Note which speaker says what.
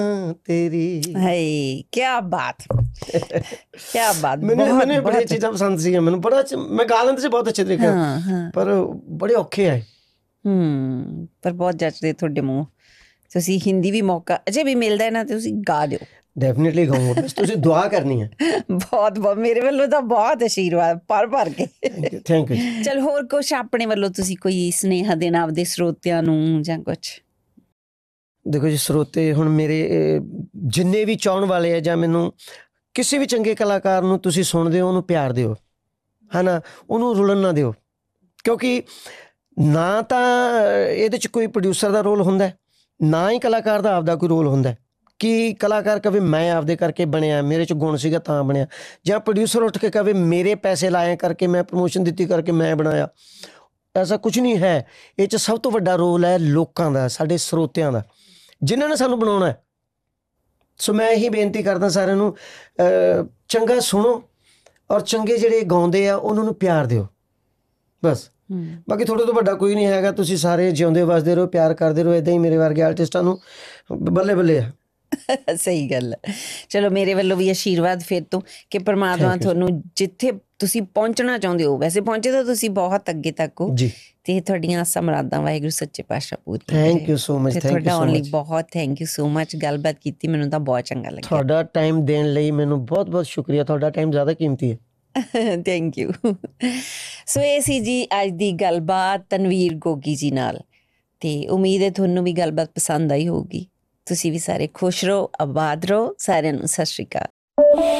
Speaker 1: ਤੇਰੀ।
Speaker 2: ਹਾਏ ਕਿਆ ਬਾਤ ਕਿਆ ਬਾਤ।
Speaker 1: ਮੈਨੂੰ ਬੜੀਆਂ ਚੀਜ਼ਾਂ ਪਸੰਦ ਸੀਗੀਆਂ, ਮੈਨੂੰ ਬੜਾ ਮੈਂ ਗਾ ਲੈਂਦੇ ਸੀ ਬਹੁਤ ਅੱਛੇ ਤਰੀਕੇ ਪਰ ਬੜੇ ਔਖੇ ਆਏ।
Speaker 2: ਪਰ ਬਹੁਤ ਜੱਚਦੇ ਤੁਹਾਡੇ ਮੂੰਹ। ਤੁਸੀਂ ਹਿੰਦੀ ਵੀ ਮੌਕਾ ਅਜੇ ਵੀ ਮਿਲਦਾ ਨਾ ਤੁਸੀਂ ਗਾ ਦਿਓ।
Speaker 1: ਡੈਫੀਨੇਟਲੀ ਗਾਊਂਗਾ, ਬਸ ਤੁਸੀਂ ਦੁਆ ਕਰਨੀ ਹੈ।
Speaker 2: ਬਹੁਤ ਬਹੁਤ ਮੇਰੇ ਵੱਲੋਂ ਤਾਂ ਬਹੁਤ ਆਸ਼ੀਰਵਾਦ ਭਰ ਕੇ।
Speaker 1: Thank you.
Speaker 2: ਚਲ ਹੋਰ ਕੁਛ ਆਪਣੇ ਵੱਲੋਂ ਤੁਸੀਂ ਕੋਈ ਸੁਨੇਹਾ ਦੇਣਾ ਆਪਦੇ ਸਰੋਤਿਆਂ ਨੂੰ ਜਾਂ ਕੁਛ?
Speaker 1: ਦੇਖੋ ਜੀ ਸਰੋਤੇ ਹੁਣ ਮੇਰੇ ਜਿੰਨੇ ਵੀ ਚਾਹਣ ਵਾਲੇ ਆ ਜਾਂ ਮੈਨੂੰ ਕਿਸੇ ਵੀ ਚੰਗੇ ਕਲਾਕਾਰ ਨੂੰ ਤੁਸੀਂ ਸੁਣਦੇ ਹੋ ਉਹਨੂੰ ਪਿਆਰ ਦਿਓ, ਹੈ ਨਾ, ਉਹਨੂੰ ਰੁਲਣ ਨਾ ਦਿਓ, ਕਿਉਂਕਿ ਨਾ ਤਾਂ ਇਹਦੇ 'ਚ ਕੋਈ ਪ੍ਰੋਡਿਊਸਰ ਦਾ ਰੋਲ ਹੁੰਦਾ, ਨਾ ਹੀ ਕਲਾਕਾਰ ਦਾ ਆਪਦਾ ਕੋਈ ਰੋਲ ਹੁੰਦਾ ਕਿ ਕਲਾਕਾਰ ਕਵੇ ਮੈਂ ਆਪਦੇ ਕਰਕੇ ਬਣਿਆ, ਮੇਰੇ 'ਚ ਗੁਣ ਸੀਗਾ ਤਾਂ ਬਣਿਆ, ਜਾਂ ਪ੍ਰੋਡਿਊਸਰ ਉੱਠ ਕੇ ਕਵੇ ਮੇਰੇ ਪੈਸੇ ਲਾਏ ਕਰਕੇ ਮੈਂ ਪ੍ਰਮੋਸ਼ਨ ਦਿੱਤੀ ਕਰਕੇ ਮੈਂ ਬਣਾਇਆ। ਐਸਾ ਕੁਝ ਨਹੀਂ ਹੈ। ਇਹ 'ਚ ਸਭ ਤੋਂ ਵੱਡਾ ਰੋਲ ਹੈ ਲੋਕਾਂ ਦਾ, ਸਾਡੇ ਸਰੋਤਿਆਂ ਦਾ, ਜਿਨ੍ਹਾਂ ਨੇ ਸਾਨੂੰ ਬਣਾਉਣਾ ਹੈ। ਸੋ ਮੈਂ ਇਹੀ ਬੇਨਤੀ ਕਰਦਾ ਸਾਰਿਆਂ ਨੂੰ, ਚੰਗਾ ਸੁਣੋ ਔਰ ਚੰਗੇ ਜਿਹੜੇ ਗਾਉਂਦੇ ਆ ਉਹਨਾਂ ਨੂੰ ਪਿਆਰ ਦਿਓ ਬਸ। ਬਾਕੀ ਤੁਹਾਡੇ ਤੋਂ ਵੱਡਾ ਕੋਈ ਨਹੀਂ ਹੈਗਾ। ਤੁਸੀਂ ਸਾਰੇ ਜਿਉਂਦੇ ਵਸਦੇ ਰਹੋ, ਪਿਆਰ ਕਰਦੇ ਰਹੋ। ਇੱਦਾਂ ਹੀ ਮੇਰੇ ਵਰਗੇ ਆਰਟਿਸਟਾਂ ਨੂੰ ਬੱਲੇ ਬੱਲੇ ਆ।
Speaker 2: ਸਹੀ ਗੱਲ। ਚਲੋ ਮੇਰੇ ਵੱਲੋਂ ਵੀ ਆਸ਼ੀਰਵਾਦ ਫਿਰ ਤੋਂ ਕਿ ਪਰਮਾਤਮਾ ਤੁਹਾਨੂੰ ਜਿੱਥੇ ਤੁਸੀਂ ਪਹੁੰਚਣਾ ਚਾਹੁੰਦੇ ਹੋ, ਵੈਸੇ ਪਹੁੰਚੇ ਤਾਂ ਤੁਸੀਂ ਬਹੁਤ ਅੱਗੇ ਤੱਕ ਹੋ
Speaker 1: ਜੀ,
Speaker 2: ਤੇ ਤੁਹਾਡੀਆਂ ਆਸਾਂ ਮੁਰਾਦਾਂ ਵਾਹਿਗੁਰੂ ਸੱਚੇ ਪਾਤਸ਼ਾਹ ਪੂਰੀਆਂ ਕਰੇ।
Speaker 1: Thank you so much.
Speaker 2: ਤੁਹਾਡਾ ਆਉਣ ਲਈ ਬਹੁਤ ਥੈਂਕ ਯੂ ਸੋ ਮਚ। ਗੱਲਬਾਤ ਕੀਤੀ ਮੈਨੂੰ ਤਾਂ ਬਹੁਤ ਚੰਗਾ ਲੱਗਿਆ।
Speaker 1: ਤੁਹਾਡਾ ਟਾਈਮ ਦੇਣ ਲਈ ਮੈਨੂੰ ਬਹੁਤ ਬਹੁਤ ਸ਼ੁਕਰੀਆ। ਤੁਹਾਡਾ ਟਾਈਮ ਜ਼ਿਆਦਾ ਕੀਮਤੀ ਹੈ।
Speaker 2: Thank you. ਸੋ ਇਹ ਸੀ ਜੀ ਅੱਜ ਦੀ ਗੱਲਬਾਤ ਤਨਵੀਰ ਗੋਗੀ ਜੀ ਨਾਲ, ਤੇ ਉਮੀਦ ਹੈ ਤੁਹਾਨੂੰ ਵੀ ਗੱਲਬਾਤ ਪਸੰਦ ਆਈ ਹੋਊਗੀ। ਤੁਸੀਂ ਵੀ ਸਾਰੇ ਖੁਸ਼ ਰਹੋ, ਆਬਾਦ ਰਹੋ। ਸਾਰਿਆਂ ਨੂੰ ਸਤਿ ਸ਼੍ਰੀ ਅਕਾਲ।